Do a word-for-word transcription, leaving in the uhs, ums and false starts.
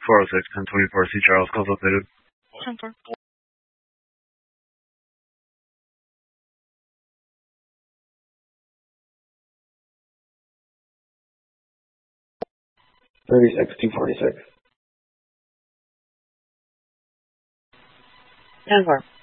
four oh six, ten twenty-four, C. Charles, calls updated. ten four. thirty-six, two forty-six. ten four.